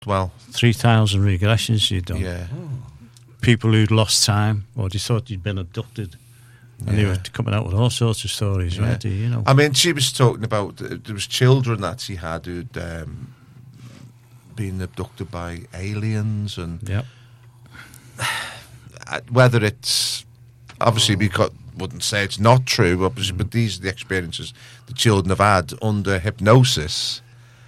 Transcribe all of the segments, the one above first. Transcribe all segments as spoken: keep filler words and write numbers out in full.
well, three thousand regressions you'd done. Yeah. People who'd lost time, or they thought you'd been abducted. And Yeah. they were coming out with all sorts of stories, Yeah. right? You know. I mean, she was talking about uh, there was children that she had who'd um, been abducted by aliens, and Yep. uh, whether it's obviously we got, wouldn't say it's not true, obviously, but these are the experiences the children have had under hypnosis,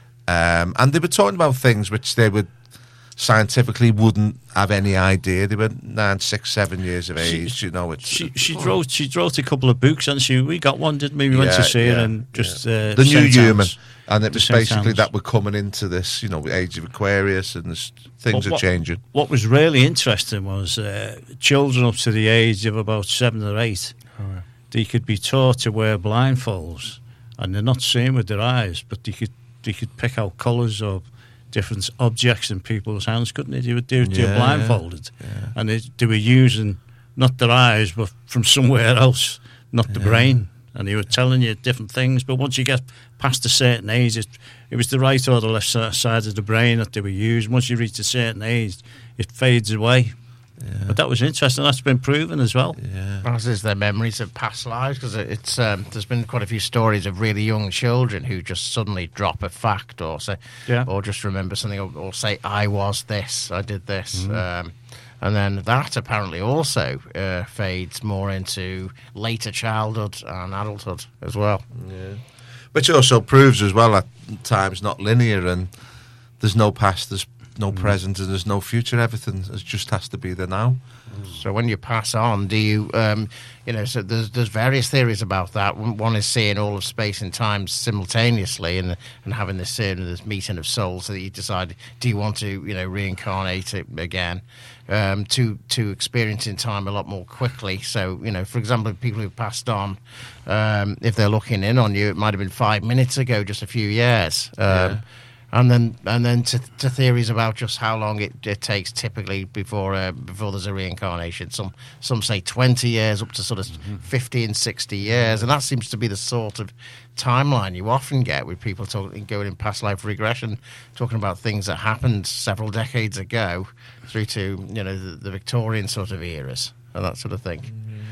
um, and they were talking about things which they would scientifically wouldn't have any idea. They were nine, six, seven years of She- age. You know, it's She she wrote she wrote a couple of books, and she we got one, didn't we? We went Yeah, to see it yeah, and just uh, the new sent human, out and it the was sent basically out. that we're coming into this, you know, age of Aquarius, and this, things But are what- changing. What was really interesting was uh, children up to the age of about seven or eight, they could be taught to wear blindfolds, and they're not seeing with their eyes, but they could they could pick out colours or different objects in people's hands, couldn't they? They were, they were, they were Yeah, blindfolded, yeah. and they, they were using not their eyes, but from somewhere else, not the Yeah. brain. And they were telling you different things, but once you get past a certain age, it, it was the right or the left si- side of the brain that they were using. Once you reach a certain age, it fades away. Yeah. But that was interesting. That's been proven as well. Yeah. As is their memories of past lives, because it's um, there's been quite a few stories of really young children who just suddenly drop a fact or say, Yeah. or just remember something, or, or say, "I was this, I did this," um, and then that apparently also uh, fades more into later childhood and adulthood as well. Yeah. Which also proves as well that time's not linear, and there's no past, there's no present, and there's no future. Everything is, just has to be the now. So when you pass on, do you, um, you know, so there's there's various theories about that. One one is seeing all of space and time simultaneously, and and having this certain this meeting of souls, so that you decide, do you want to, you know, reincarnate it again, um, to to experiencing time a lot more quickly. So, you know, for example, people who've passed on, um, if they're looking in on you, it might have been five minutes ago, just a few years. Um, Yeah. And then, and then to, to theories about just how long it, it takes typically before uh, before there's a reincarnation. Some some say twenty years, up to sort of fifty and sixty years, and that seems to be the sort of timeline you often get with people talking, going in past life regression, talking about things that happened several decades ago, through to, you know, the, the Victorian sort of eras and that sort of thing.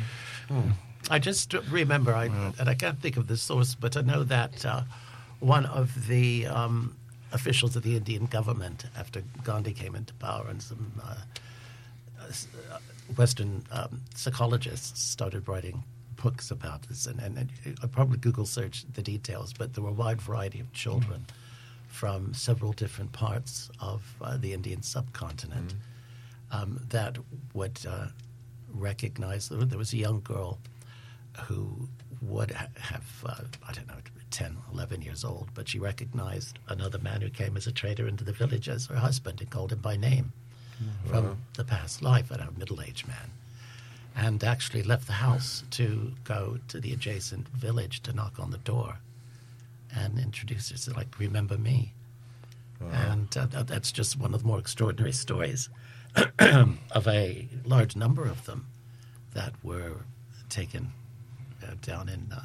I just remember, I, and I can't think of the source, but I know that uh, one of the um, officials of the Indian government, after Gandhi came into power, and some uh, uh, Western um, psychologists started writing books about this, and, and, and I probably Google searched the details, but there were a wide variety of children from several different parts of uh, the Indian subcontinent um, that would uh, recognize. There was a young girl who would ha- have, uh, I don't know, ten, eleven years old, but she recognized another man who came as a trader into the village as her husband and called him by name from the past life, a middle-aged man, and actually left the house to go to the adjacent village to knock on the door and introduce herself, like, remember me. And uh, th- that's just one of the more extraordinary stories of a large number of them that were taken uh, down in, uh,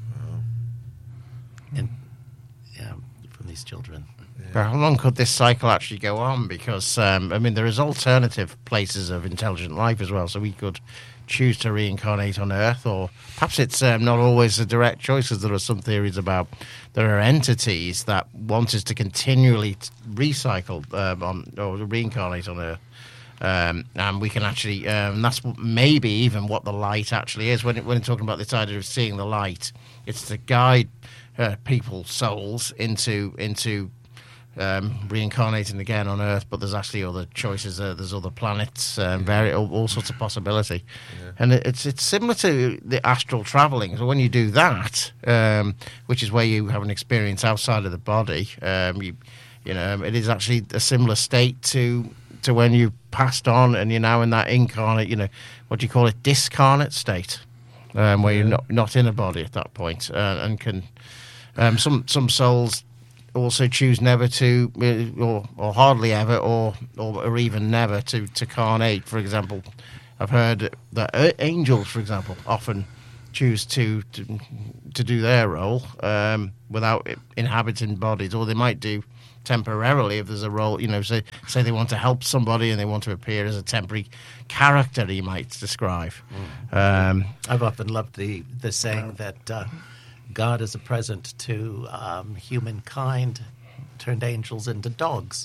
in yeah, from these children. But how long could this cycle actually go on? Because, um, I mean, there is alternative places of intelligent life as well, so we could choose to reincarnate on Earth, or perhaps it's um, not always a direct choice, because there are some theories about there are entities that want us to continually t- recycle um, on, or reincarnate on Earth. Um, and we can actually, um, that's what, maybe even what the light actually is. When, it, when you're talking about this idea of seeing the light, it's to guide uh, people's souls into into um, reincarnating again on Earth. But there's actually other choices. Uh, there's other planets, um, vari- all, all sorts of possibility. Yeah. And it, it's it's similar to the astral traveling. So when you do that, um, which is where you have an experience outside of the body, um, you you know, it is actually a similar state to. to when you passed on and you're now in that incarnate, you know, what do you call it, discarnate state, um, where yeah. you're not not in a body at that point, uh, and can um, some some souls also choose never to, or or hardly ever, or or, or even never to to carnate. For example, I've heard that angels, for example, often choose to to, to do their role um, without inhabiting bodies, or they might do temporarily if there's a role, you know, say, say they want to help somebody and they want to appear as a temporary character, you might describe. Mm. Um, I've often loved the, the saying that uh, God is a present to um, humankind, turned angels into dogs.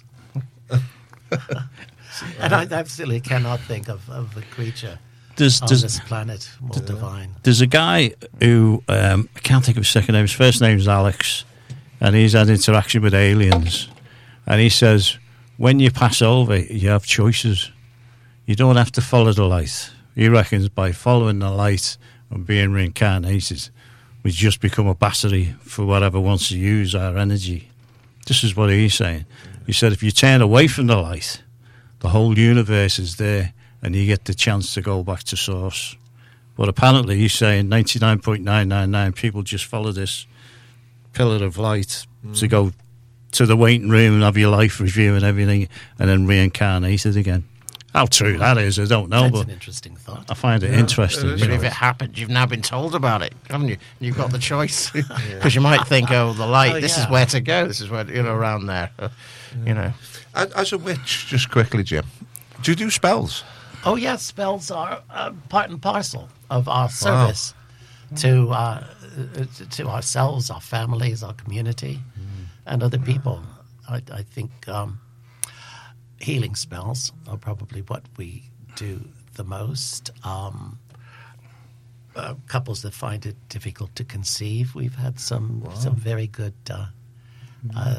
And I absolutely cannot think of, of a creature There's, on there's, this planet more divine. There's a guy who, um, I can't think of his second name, his first name is Alex, and he's had interaction with aliens. And he says, when you pass over, you have choices. You don't have to follow the light. He reckons by following the light and being reincarnated, we just become a battery for whatever wants to use our energy. This is what he's saying. He said, if you turn away from the light, the whole universe is there, and you get the chance to go back to source. But apparently he's saying ninety-nine point nine nine nine people just follow this pillar of light mm. to go to the waiting room and have your life review and everything, and then reincarnated again. How true that is, I don't know. That's but an interesting thought. I find it yeah, interesting. But if it happened, you've now been told about it, haven't you? You've got the choice. Because you might think, oh, the light, oh, this yeah. is where to go. This is where, you know, around there. Uh, you know. As a witch, just quickly, Jim, do you do spells? Oh, yes, spells are uh, part and parcel of our service wow. to uh, to ourselves, our families, our community, mm. and other people. I, I think um, healing spells are probably what we do the most. Um, uh, couples that find it difficult to conceive, we've had some wow. some very good uh, uh,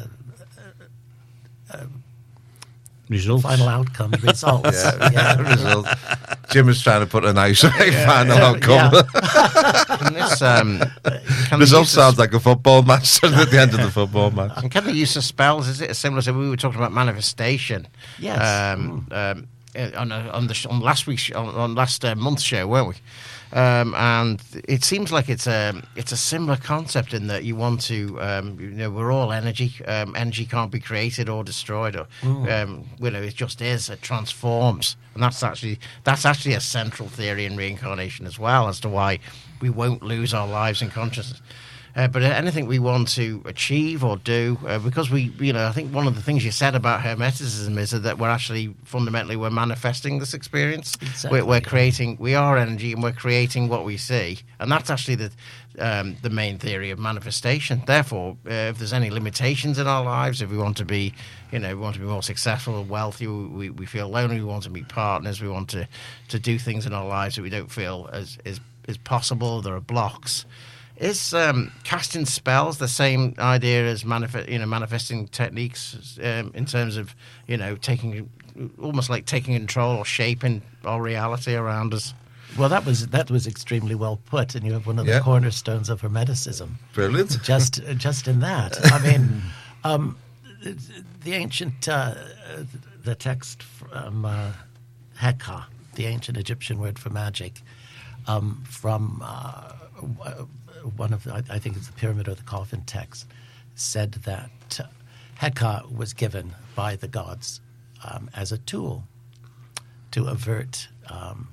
uh, results. Final outcome results. yeah, yeah. results. Jim is trying to put a nice yeah, final yeah, outcome. Yeah. Can this, um, can result sounds like a football match at the end of the football match. And can the use of spells, is it similar to, we were talking about manifestation? Yes. Um, mm. um, on, a, on the on last week's on, on last uh, month's show, weren't we? Um, and it seems like it's a it's a similar concept in that you want to um, you know, we're all energy. Um, energy can't be created or destroyed, or mm. um, you know, it just is. It transforms, and that's actually that's actually a central theory in reincarnation as well, as to why we won't lose our lives in consciousness. Uh, but anything we want to achieve or do, uh, because we, you know, I think one of the things you said about Hermeticism is that we're actually fundamentally we're manifesting this experience. Exactly. We're, we're creating, we are energy, and we're creating what we see, and that's actually the um, the main theory of manifestation. Therefore, uh, if there's any limitations in our lives, if we want to be, you know, we want to be more successful, wealthy, we, we feel lonely, we want to meet partners, we want to to do things in our lives that we don't feel as is is possible. There are blocks. Is um, casting spells the same idea as manifest, you know, manifesting techniques um, in terms of, you know, taking almost like taking control or shaping our reality around us? Well, that was that was extremely well put, and you have one of the yeah. cornerstones of Hermeticism. Brilliant. Just just in that, I mean, um, the ancient uh, the text from uh, Heka, the ancient Egyptian word for magic, um, from. Uh, one of the, I think it's the Pyramid or the Coffin text, said that uh, Heka was given by the gods um, as a tool to avert um,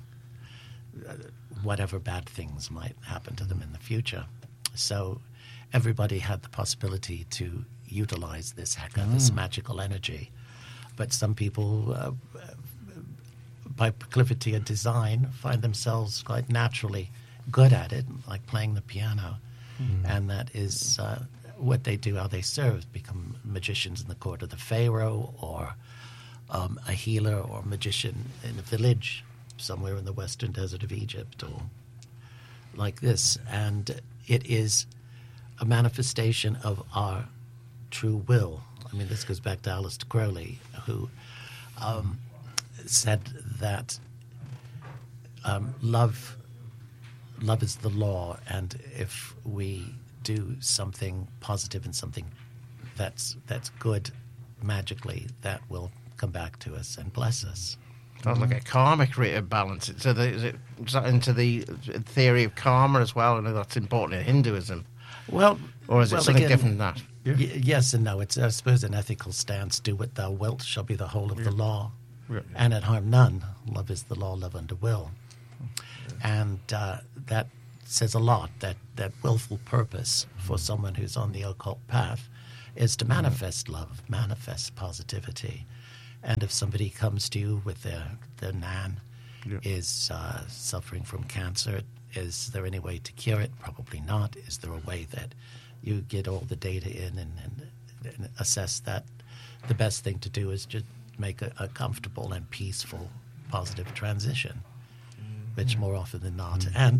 whatever bad things might happen to them in the future. So everybody had the possibility to utilize this Heka, mm. this magical energy. But some people, uh, by proclivity and design, find themselves quite naturally good at it, like playing the piano, mm. and that is uh, what they do, how they serve, become magicians in the court of the pharaoh, or um, a healer or magician in a village somewhere in the western desert of Egypt, or like this. And it is a manifestation of our true will. I mean, this goes back to Aleister Crowley, who um, said that um, love Love is the law, and if we do something positive and something that's that's good magically, that will come back to us and bless us. Sounds like a karmic rate of balance. So the, is, it, is that into the theory of karma as well? I know that's important in Hinduism. Well, or is it well, something again, different than that? Yeah. Y- yes and no. It's, I suppose, an ethical stance. Do what thou wilt shall be the whole of yeah. the law, yeah. and it harm none. Love is the law, love under will. And uh, that says a lot, that, that willful purpose for someone who's on the occult path is to manifest love, manifest positivity. And if somebody comes to you with their, their nan Yeah. is uh, suffering from cancer, is there any way to cure it? Probably not. Is there a way that you get all the data in and, and, and assess that? The best thing to do is just make a, a comfortable and peaceful, positive transition, which more often than not. And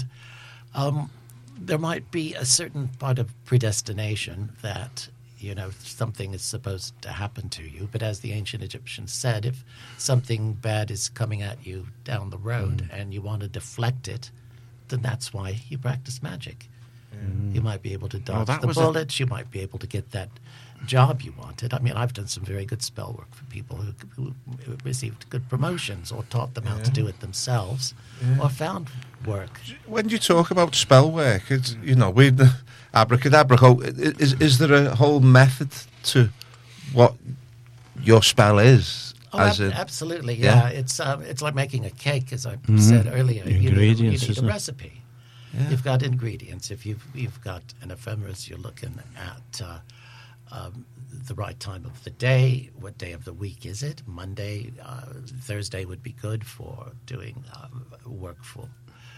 um, there might be a certain part of predestination that, you know, something is supposed to happen to you. But as the ancient Egyptians said, if something bad is coming at you down the road mm. and you want to deflect it, then that's why you practice magic. Mm. You might be able to dodge oh, the was bullets. A... You might be able to get that job you wanted. I mean, I've done some very good spell work for people who, who, who received good promotions or taught them how yeah. to do it themselves yeah. or found work. When you talk about spell work, it's, you know, we abracadabra, is, is there a whole method to what your spell is? Oh, as ab- a, absolutely, yeah. yeah. It's um, it's like making a cake, as I mm-hmm. said earlier. The ingredients, you need, you need a it? recipe. Yeah. You've got ingredients. If you've you've got an ephemeris, you're looking at uh, um, the right time of the day. What day of the week is it? Monday, uh, Thursday would be good for doing um, work for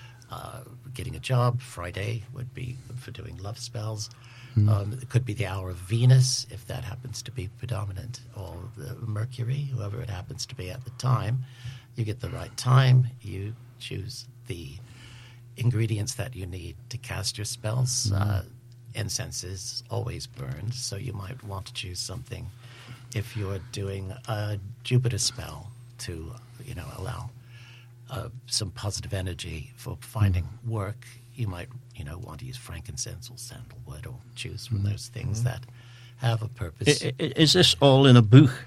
uh, getting a job. Friday would be good for doing love spells. Mm. Um, it could be the hour of Venus, if that happens to be predominant, or the Mercury, whoever it happens to be at the time. You get the right time. You choose the ingredients that you need to cast your spells. Mm. Uh, incense is always burned, so you might want to choose something if you're doing a Jupiter spell to, you know, allow uh, some positive energy for finding mm. work. You might, you know, want to use frankincense or sandalwood, or choose from those things that have a purpose. I, I, is this all in a book?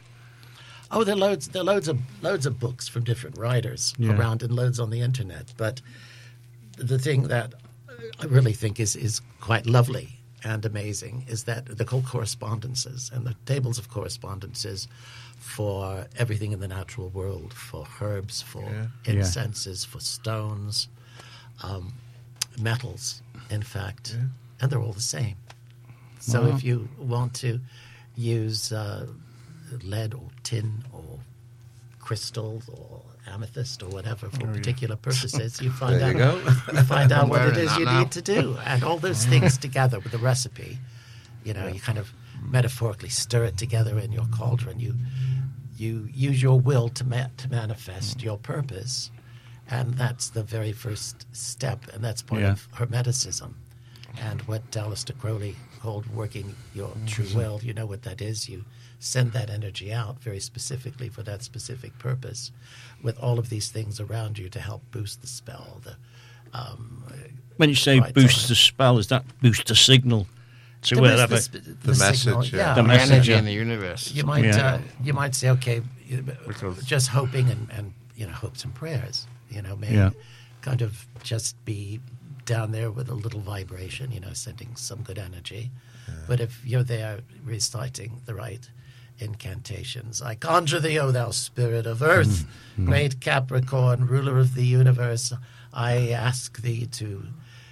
Oh, there are loads. There are loads of loads of books from different writers yeah. around, and loads on the internet. But the thing that I really think is is quite lovely and amazing is that they're called correspondences, and the tables of correspondences for everything in the natural world, for herbs, for yeah. incenses, yeah. for stones. Um, metals, in fact, yeah. and they're all the same. So wow. if you want to use uh, lead or tin or crystals or amethyst or whatever for oh, particular yeah. purposes, you find there out you, go. you find out what it wearing is that you now. need to do, and all those things together with the recipe. You know, Yeah. you kind of metaphorically stir it together in your cauldron. You you use your will to ma- to manifest your purpose. And that's the very first step, and that's part Yeah. of Hermeticism. And what Aleister Crowley called working your mm-hmm. true will, you know what that is. You send that energy out very specifically for that specific purpose, with all of these things around you to help boost the spell. The, um, when you say right boost time. the spell, is that boost the signal to To wherever? boost the, sp- The signal, message, yeah. yeah. The The message, energy yeah. in the universe. You might Yeah. uh, you might say, okay, you- Because- just hoping and, and you know hopes and prayers. You know, maybe Yeah. kind of just be down there with a little vibration. You know, sending some good energy. But if you're there reciting the right incantations, I conjure thee, O thou spirit of earth, Mm-hmm. great Capricorn, ruler of the universe, I ask thee to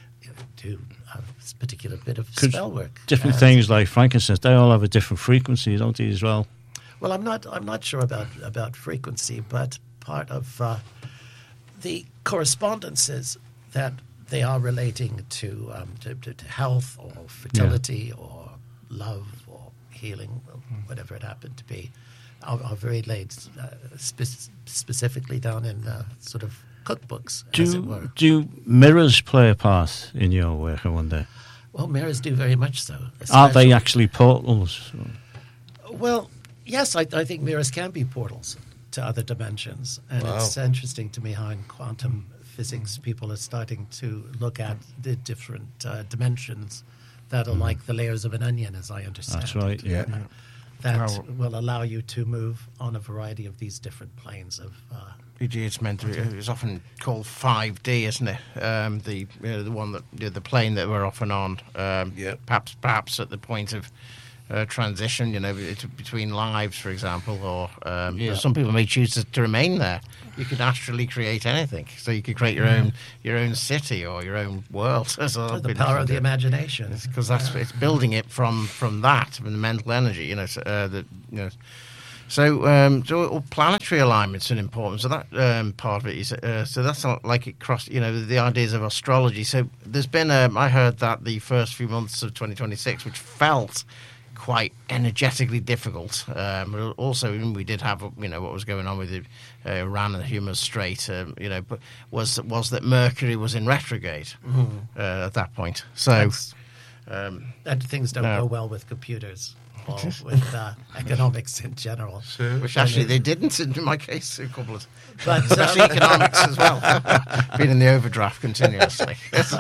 do a particular bit of 'Cause spell work. Different And- things like frankincense, they all have a different frequency, don't they, as well? Well, I'm not. I'm not sure about about frequency, but part of uh, the correspondences that they are relating to um, to, to, to health or fertility or love or healing, or whatever it happened to be, are, are very laid uh, spe- specifically down in uh, sort of cookbooks, as it Do, were. do mirrors play a part in your work, I wonder? Well, mirrors do very much so. Are they especially- actually portals? Well, yes, I, I think mirrors can be portals to other dimensions. And Wow. it's interesting to me how in quantum physics people are starting to look at the different uh, dimensions that are like the layers of an onion, as I understand That's right, it. yeah. Uh, That Wow. will allow you to move on a variety of these different planes of... Uh, E G, it's meant to be. It's often called five D, isn't it? Um, the you know, the one that the, the plane that we're often on. Um, Yeah. Perhaps perhaps at the point of uh, transition, you know, bet- between lives, for example, or um, Yeah. some people may choose to, to remain there. You could astrally create anything, so you could create your own your own city or your own world. So The power of the imagination. because that's it's building it from from that, from the mental energy, you know. So, uh, the you know. So, um, so planetary alignment's an important. So that um, part of it is. Uh, so that's not like it cross. You know, the ideas of astrology. So there's been. Um, I heard that the first few months of twenty twenty-six, which felt quite energetically difficult. Um, but also, we did have, you know, what was going on with the, uh, Iran and the Hormuz Strait. Um, you know, but was was that Mercury was in retrograde uh, at that point. So. That's- Um, And things don't No. go well with computers or with uh, economics in general. Which actually they didn't in my case a couple of But especially um, economics as well. Been in the overdraft continuously.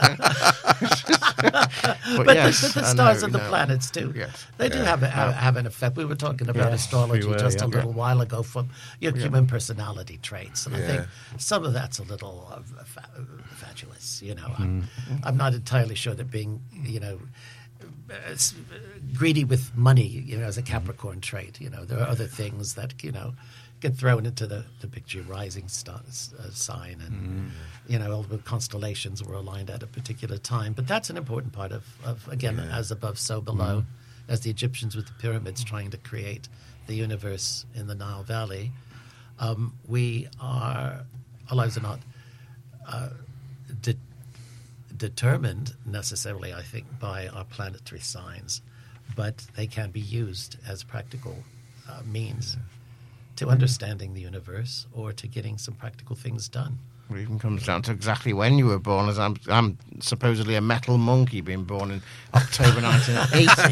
but, but yes, the, but the I stars know, and the no. planets too. Yes. They do have, a, have have an effect. We were talking about Yes, astrology we were, just yeah. a little while ago from your human personality traits, and I think Yeah. some of that's a little uh, fa- fatuous. You know, I'm, Mm-hmm. I'm not entirely sure that being, you know. uh, s- greedy with money, you know, as a Capricorn trait. You know, there are other things that, you know, get thrown into the, the picture, rising star, uh, sign, and, you know, all the constellations were aligned at a particular time. But that's an important part of, of again, as above, so below, as the Egyptians with the pyramids trying to create the universe in the Nile Valley. Um, we are, our lives are not uh, de- determined necessarily, I think, by our planetary signs, but they can be used as practical uh, means to understanding the universe or to getting some practical things done. It even comes down to exactly when you were born. As I'm, I'm supposedly a metal monkey, being born in October nineteen eighty.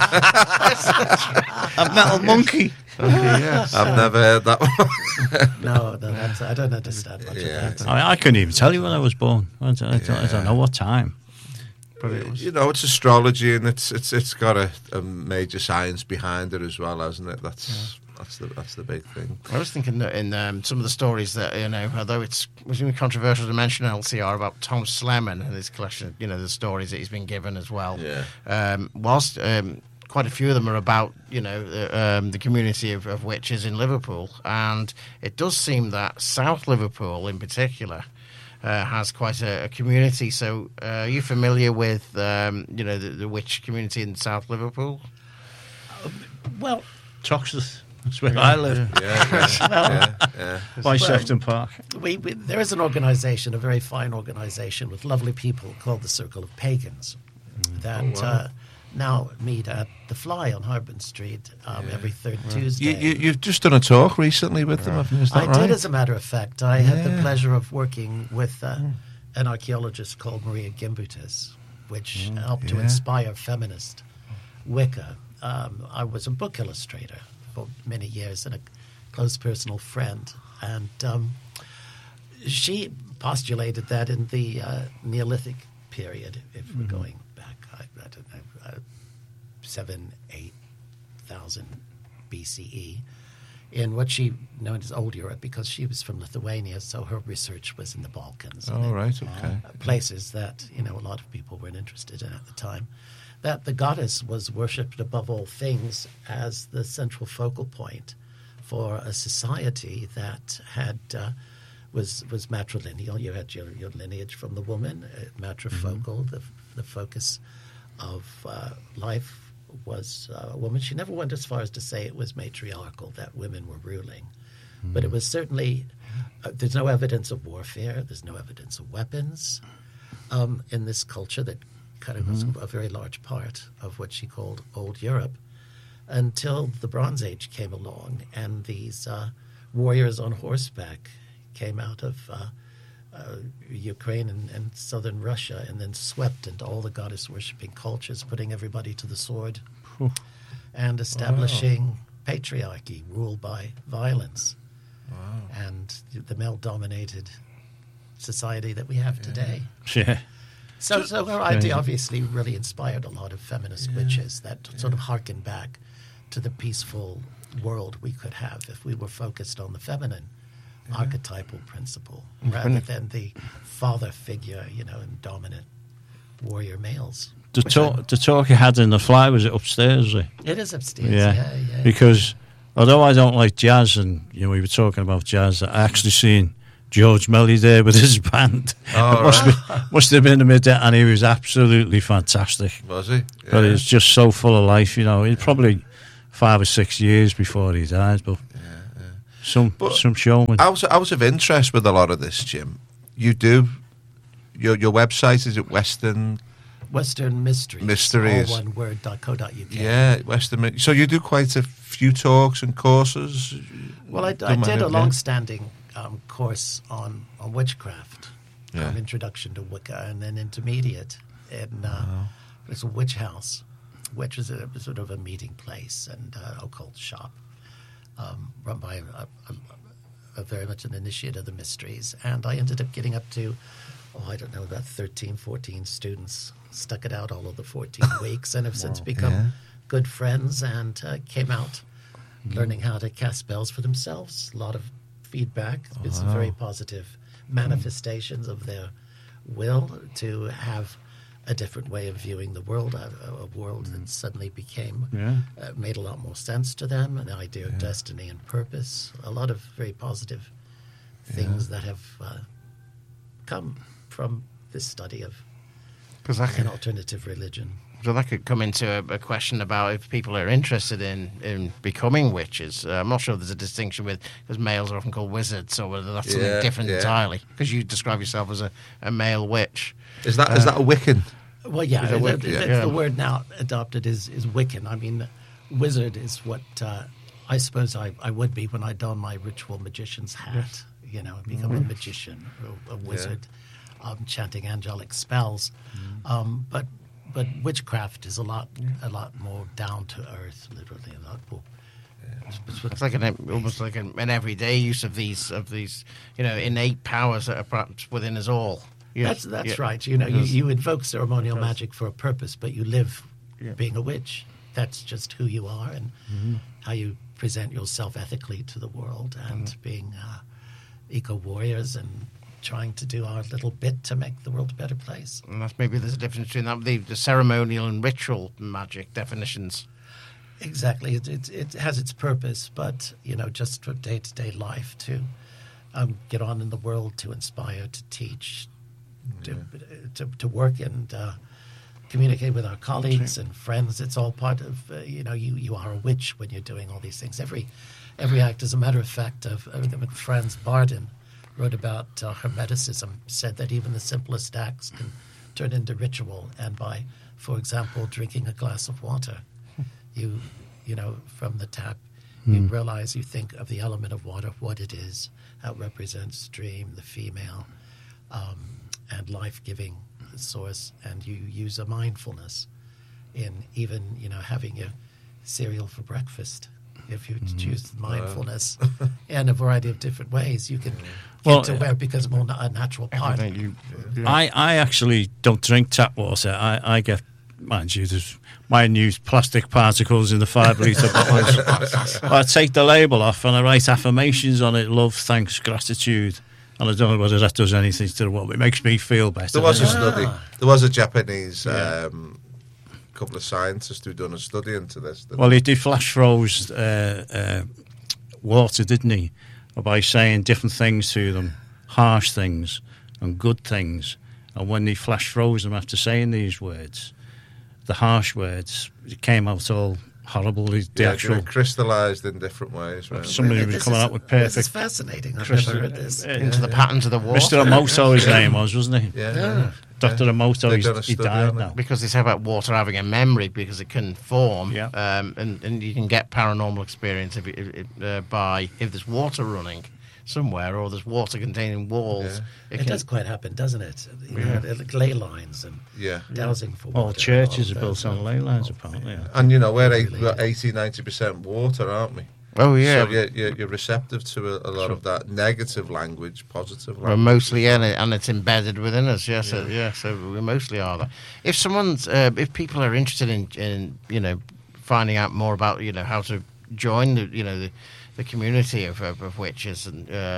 A metal monkey. Yes. I've never heard that one. No, no that's, I don't understand much Yeah. of that. I, I couldn't even tell you when I was born. I don't, I don't, I don't know what time. But it was, You know, it's astrology, and it's it's it's got a, a major science behind it as well, hasn't it? That's that's the that's the big thing. I was thinking that in um, some of the stories that, you know, although it's was even controversial to mention L C R about Tom Slemen and his collection, you know, the stories that he's been given as well. Yeah. Um, whilst um, quite a few of them are about, you know, the, um, the community of, of witches in Liverpool, and it does seem that South Liverpool in particular uh, has quite a, a community. So, uh, are you familiar with, um, you know, the, the witch community in South Liverpool? Well, Toxteth. That's where I live. Yeah, yeah, yeah, yeah. By Sefton Park. we, we, there is an organization, a very fine organization with lovely people called the Circle of Pagans that uh, now meet at the Fly on Harbin Street um, every third Tuesday. You, you, you've just done a talk recently with them, haven't you? Is that I right? did, as a matter of fact. I had the Yeah. pleasure of working with uh, an archaeologist called Maria Gimbutas, which helped to yeah. inspire feminist Wicca. Um, I was a book illustrator for many years and a close personal friend. And um, she postulated that in the uh, Neolithic period, if we're going back, I, I don't know, uh, seven, eight thousand B C E, in what she known as Old Europe, because she was from Lithuania, so her research was in the Balkans. and Oh, in, right, okay. uh, places that, you know, a lot of people weren't interested in at the time. That the goddess was worshipped above all things as the central focal point for a society that had uh, was was matrilineal. You had your, your lineage from the woman, uh, matrifocal. The the focus of uh, life was uh, a woman. She never went as far as to say it was matriarchal, that women were ruling, but it was certainly. Uh, there's no evidence of warfare. There's no evidence of weapons um, in this culture that kind of was a very large part of what she called Old Europe, until the Bronze Age came along and these uh, warriors on horseback came out of uh, uh, Ukraine and, and southern Russia and then swept into all the goddess-worshipping cultures, putting everybody to the sword and establishing patriarchy, rule by violence, and the male-dominated society that we have today. Yeah. So, so her idea obviously really inspired a lot of feminist witches that sort of harken back to the peaceful world we could have if we were focused on the feminine archetypal principle rather than the father figure, you know, and dominant warrior males. the talk, the talk you had in the fly was it upstairs, was it? It is upstairs. Yeah. Yeah, yeah. Because although I don't like jazz, and you know we were talking about jazz, I actually seen George Melly there with his band. Oh, it must, right. be, must have been a mid, and he was absolutely fantastic. Was he? Yeah. But he's just so full of life, you know. He's probably five or six years before he died, but yeah, yeah. some But some showman. Out, out of interest with a lot of this, Jim, you do your your website is it Western? Western Mysteries. Mysteries. All one word. dot co. dot uk. Yeah, Western. So you do quite a few talks and courses. Well, I, I Done my did a head, long-standing um, course on, on witchcraft, Yeah. um, introduction to Wicca, and then intermediate in uh, it's a witch house, which is a sort of a meeting place and uh, occult shop, um, run by a, a, a very much an initiate of the mysteries. And I ended up getting up to, oh, I don't know, about thirteen, fourteen students. Stuck it out all of the fourteen weeks, and have since become Yeah. good friends, and uh, came out learning how to cast spells for themselves. A lot of feedback. There's been some very positive manifestations of their will to have a different way of viewing the world, a, a world that suddenly became, Yeah. uh, made a lot more sense to them, an idea of destiny and purpose. A lot of very positive things that have uh, come from this study of Because that an could, alternative religion. so that could come into a, a question about if people are interested in, in becoming witches. Uh, I'm not sure there's a distinction with, because males are often called wizards, or whether that's Yeah, something different yeah. entirely. Because you describe yourself as a, a male witch. Is that is that a Wiccan? Well, yeah, Is it the, Wic- the, yeah. the- Yeah. the word now adopted is, is Wiccan. I mean, wizard is what uh, I suppose I, I would be when I don my ritual magician's hat. You know, become a magician, or a wizard, um, chanting angelic spells. Um, but but witchcraft is a lot a lot more down to earth, literally a lot more. It's like an almost like an, an everyday use of these of these you know innate powers that are perhaps within us all. Yeah. That's that's Yeah. right. You know, you, Because- you invoke ceremonial because- magic for a purpose, but you live Yeah. being a witch. That's just who you are and how you present yourself ethically to the world, and being uh, eco warriors and trying to do our little bit to make the world a better place. And that's maybe there's a difference between that, the, the ceremonial and ritual magic definitions. Exactly, it, it, it has its purpose, but you know, just for day to day life, to um, get on in the world, to inspire, to teach, to to, to work and uh, communicate with our colleagues and friends. It's all part of uh, you know, you, you are a witch when you're doing all these things. Every every act, as a matter of fact, of uh, Franz Barden wrote about uh, Hermeticism, said that even the simplest acts can turn into ritual, and by, for example, drinking a glass of water. You, you know, from the tap, you realize, you think of the element of water, what it is, how it represents stream, the female, um, and life-giving source, and you use a mindfulness in even, you know, having your cereal for breakfast. If you choose mindfulness in a variety of different ways, you can get Well, to where it becomes more a natural part. Everything you, I, I actually don't drink tap water. I, I get, mind you, there's minute plastic particles in the five litre bottles. I take the label off and I write affirmations on it: love, thanks, gratitude. And I don't know whether that does anything to the world. It makes me feel better. There was a doesn't it? study. There was a Japanese Yeah. um, couple of scientists who done a study into this. didn't Well, he did flash froze uh, uh, water, didn't he? By saying different things to them, harsh things and good things. And when he flash froze them after saying these words, the harsh words, it came out all horrible. The they? Yeah, actual crystallised in different ways. Right? somebody This was coming is- out with This is perfect. fascinating. I've crystal- never heard this. uh, into the patterns of the water. Mister Emoto, his name was, wasn't he? Yeah, Yeah. Doctor Emoto, They've he's, done a he study died on it. now. Because they say about water having a memory because it can form, Yeah. um, and, and you can get paranormal experience if it, if it, uh, by if there's water running somewhere or there's water containing walls. It, can- does quite happen, doesn't it? You know, like ley lines and Yeah. dowsing for All water. churches all are built those, on uh, ley lines, all- apparently. Yeah. And you know, we're, eight, Really. we're eighty, ninety percent water, aren't we? Oh yeah, So you're, you're, you're receptive to a, a lot of that negative language, positive we're language. mostly in it, and it's embedded within us. Yes, yeah. So, yeah, so we mostly are that. If someone's, uh, if people are interested in, in, you know, finding out more about, you know, how to join the, you know, the, the community of, of, of witches and uh,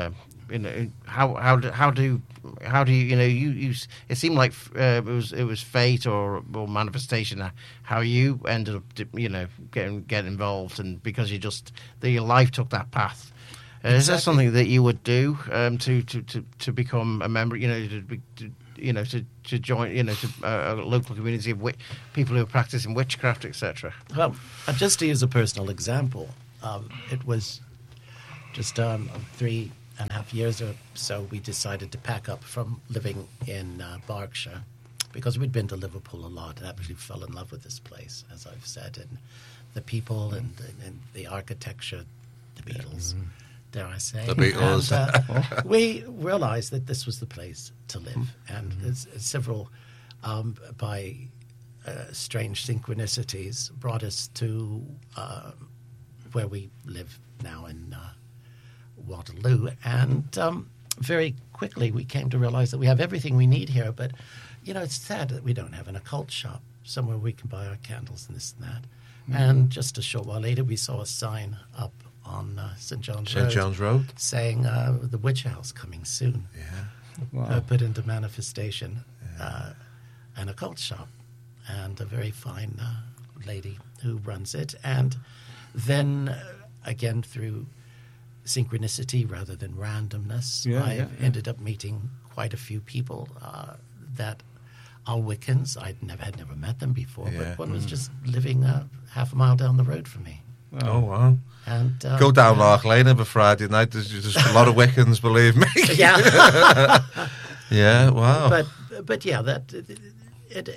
you know, how how do how do how do you you know you, you it seemed like uh, it was it was fate or or manifestation. uh, How you ended up you know getting get involved, and because you just the, your life took that path. Uh, Is that Exactly. something that you would do um, to, to, to, to become a member? You know, to, be, to you know to, to join you know to uh, a local community of wi- people who are practicing witchcraft, et cetera. Well, uh, just to use a personal example, um, it was just um, three and a half years or so we decided to pack up from living in uh, Berkshire because we'd been to Liverpool a lot and actually fell in love with this place, as I've said, and the people and, and, and the architecture, the Beatles, dare I say. The Beatles. And, uh, we realized that this was the place to live, and there's several, um, by uh, strange synchronicities, brought us to uh, where we live now in uh, Waterloo. And um, very quickly we came to realize that we have everything we need here, but, you know, it's sad that we don't have an occult shop, somewhere we can buy our candles and this and that. And just a short while later, we saw a sign up on uh, Saint John's Saint Road John's Road. saying uh, the Witch House coming soon. Yeah. Uh, put into manifestation, uh, an occult shop, and a very fine uh, lady who runs it. And then, uh, again, through synchronicity rather than randomness, Yeah, I yeah, yeah. ended up meeting quite a few people uh, that are Wiccans. I'd never had never met them before, Yeah. but one was just living uh, half a mile down the road from me. Oh, wow. And uh, Go down Lark Lane every Friday night. There's just a lot of Wiccans, believe me. Yeah. Yeah, wow. but but yeah, that it, it,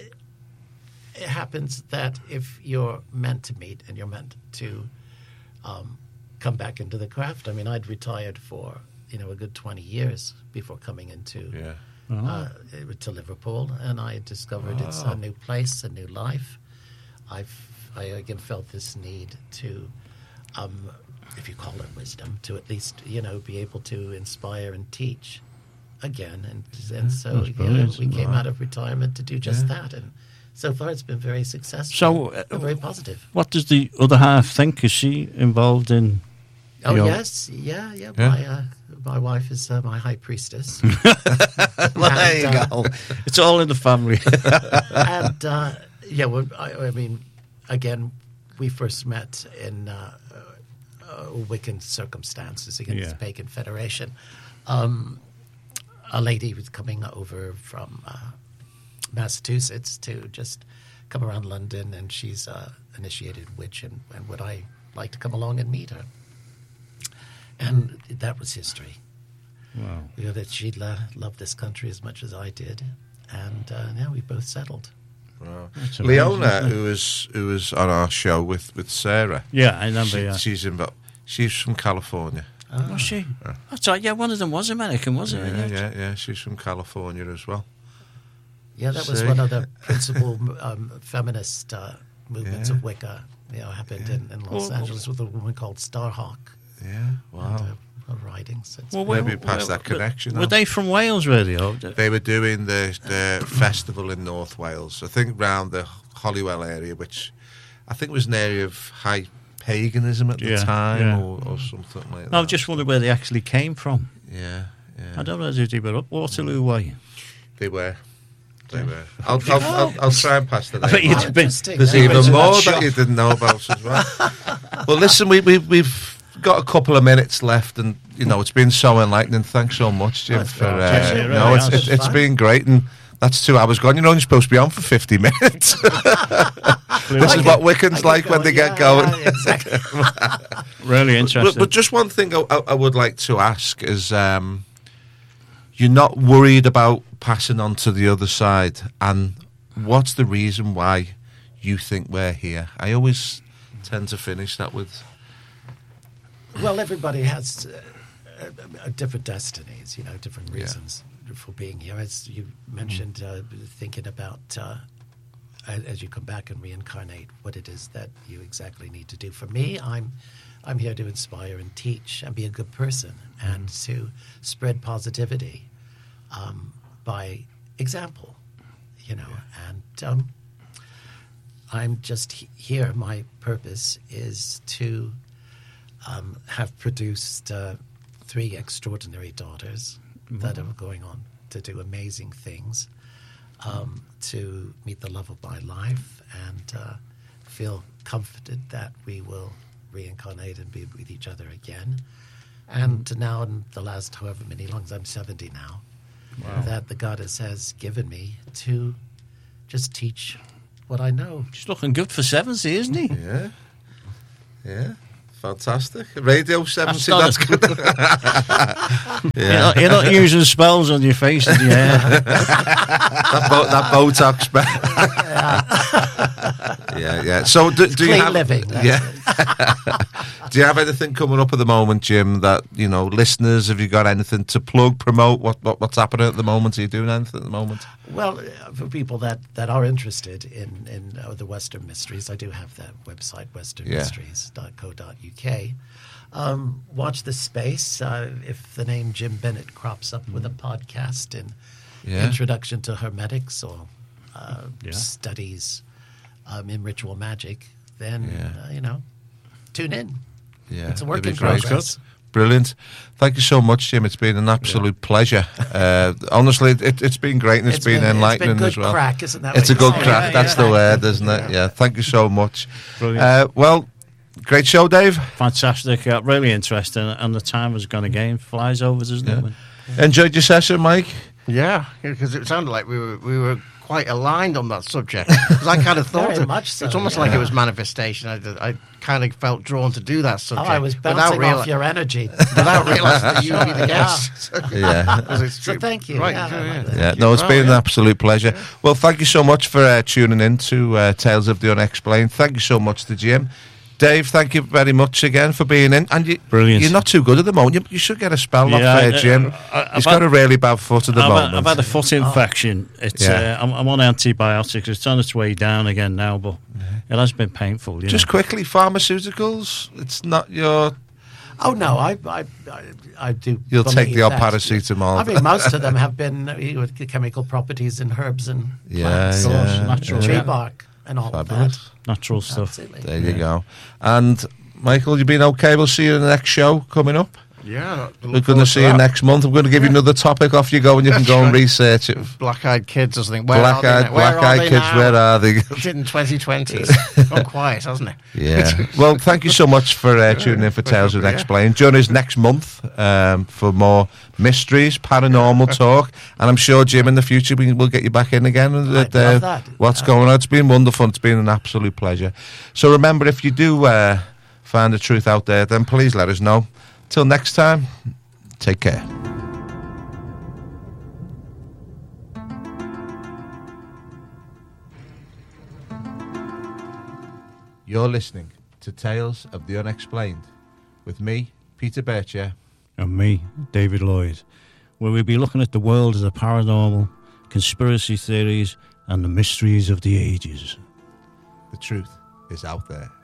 it happens that if you're meant to meet and you're meant to um, come back into the craft. I mean, I'd retired for you know a good twenty years before coming into yeah. uh, to Liverpool, and I discovered it's a new place, a new life. I've I again felt this need to. Um, if you call it wisdom, to at least you know be able to inspire and teach again, and and so That's you know, brilliant. we came Wow. out of retirement to do just that, and so far it's been very successful. So, uh, and very positive. What does the other half think? Is she involved in? Oh your- yes, yeah, yeah. Yeah. My uh, my wife is uh, my high priestess, Well, there you And, uh, go. It's all in the family. and uh, yeah, well, I, I mean, again, we first met in uh, uh, Wiccan circumstances against Yeah. the Pagan Federation. Um, a lady was coming over from uh, Massachusetts to just come around London, and she's uh, initiated witch, and, and would I like to come along and meet her? And that was history. Wow. You know, that she lo- loved this country as much as I did, and uh, now we both settled. Wow. That's amazing, Leona, isn't it? who was who was on our show with, with Sarah, Yeah, I remember. she, yeah. she's in, she's from California. Was she? That's right. Yeah, one of them was American, wasn't Yeah, it? yeah, yeah. She's from California as well. Yeah, that was See? one of the principal um, feminist uh, movements Yeah. of Wicca. You know, happened in, in Los Well, Angeles with a woman called Starhawk. Yeah, wow. And, uh, her writings. It's- Well, Maybe were- past were- that connection. Were now. they from Wales, really? Or They were doing the, the festival in North Wales, I think round the Holywell area, which I think was an area of high paganism at the Yeah, time, yeah. or, or something like that. No, I just wondered where they actually came from. Yeah, yeah. I don't know if they were up Waterloo way. They were. They were. I'll, I'll, I'll, I'll try and pass that I bet out. you'd Oh, have been. interesting. There's Yeah. even Into that more that shop. you didn't know about as well. Well, listen, we, we, we've got a couple of minutes left, and you know it's been so enlightening. Thanks so much, Jim. That's For very uh, generous. It really no, it's, has. it's, it's Fun. been great, and that's two hours gone. You're only supposed to be on for fifty minutes. This is what Wiccans like when they get going. Yeah, exactly. Really But, interesting. but just one thing I, I I would like to ask is, um, you're not worried about passing on to the other side, and what's the reason why you think we're here? I always tend to finish that with, Well, everybody has uh, uh, different destinies, you know, different Yeah. reasons for being here. As you mentioned, uh, thinking about uh, a- as you come back and reincarnate, what it is that you exactly need to do. For me, I'm I'm here to inspire and teach and be a good person and to spread positivity um, by example, you know. And um, I'm just he- here. My purpose is to um, have produced uh, three extraordinary daughters that are going on to do amazing things, um, to meet the love of my life, and uh, feel comforted that we will reincarnate and be with each other again. And now, in the last however many longs, I'm seventy now, wow. that the goddess has given me to just teach what I know. He's looking good for seventy, isn't he? Yeah. Yeah. Fantastic. Radio seventy, that's, that's good. yeah. you're, not, you're not using spells on your face and your hair. that, bo- that Botox spell. yeah. yeah, yeah. So do, do you have... living. Yeah. Do you have anything coming up at the moment, Jim, that, you know, listeners, have you got anything to plug, promote? What, what What's happening at the moment? Are you doing anything at the moment? Well, uh, for people that, that are interested in, in uh, the Western Mysteries, I do have that website, western mysteries dot co dot u k. Um, watch the space. Uh, if the name Jim Bennett crops up with a podcast in yeah. Introduction to Hermetics or uh, yeah. studies um, in ritual magic, then, Yeah. uh, you know, tune in. Yeah, it's a work it'd in be great. progress. Brilliant. Thank you so much, Jim. It's been an absolute yeah. pleasure. Uh, honestly, it, it's been great and it's, it's been, been enlightening it's been good as well. Crack, isn't that it's a good say? crack. Yeah, That's yeah, the yeah. word, isn't it? Yeah. yeah. Thank you so much. Brilliant. Uh, well, great show, Dave. Fantastic. Uh, really interesting. And the time has gone again. Flies over, doesn't yeah. it? Enjoyed your session, Mike? Yeah, because it sounded like we were we were quite aligned on that subject. Because I kind of thought Very it, much so, it's almost yeah. like it was manifestation. I, I kind of felt drawn to do that Oh, subject. I was without bouncing reali- off your energy. without realising that you would be the guest. So, Yeah. it's So true. thank you. Right, Yeah, so, I yeah. like that. Yeah, no, it's Oh, been yeah. an absolute pleasure. Well, thank you so much for uh, tuning in to uh, Tales of the Unexplained. Thank you so much to Jim. Dave, thank you very much again for being in. And you, Brilliant. You're not too good at the moment. You, you should get a spell Yeah, off there, I- Jim. I- I've He's had- got a really bad foot at the I've, moment. had, I've had a foot infection. It's Yeah. uh, I'm, I'm on antibiotics. It's on its way down again now, but it has been painful. You Just know. quickly, pharmaceuticals. It's not your. Oh no, I I I, I do. You'll take believe the odd that. paracetamol. I mean, most of them have been uh, you know, with chemical properties in herbs and Yeah, plants, yeah, natural tree yeah. bark, and all Fabulous. of Natural that. stuff. Absolutely. There you go. And Michael, you've been okay. We'll see you in the next show coming up. Yeah, We're going to see you next month. I'm going to give you another topic. Off you go, and you can That's go and right. research it. Black-eyed kids or something. Where Black are eyed, they now? Where black are eyed they kids. now? Where are they? Shit in twenty twenty. It's gone quiet, hasn't it? Yeah. Well, thank you so much for uh, tuning in for Tales of the Yeah. Unexplained. Join us next month um, for more mysteries, paranormal talk, and I'm sure Jim in the future we will get you back in again. And, I'd uh, love that. What's Uh, going on? It's been wonderful. It's been an absolute pleasure. So remember, if you do uh, find the truth out there, then please let us know. Till next time, take care. You're listening to Tales of the Unexplained with me, Peter Bircher. And me, David Lloyd, where we'll be looking at the world of the paranormal, conspiracy theories, and the mysteries of the ages. The truth is out there.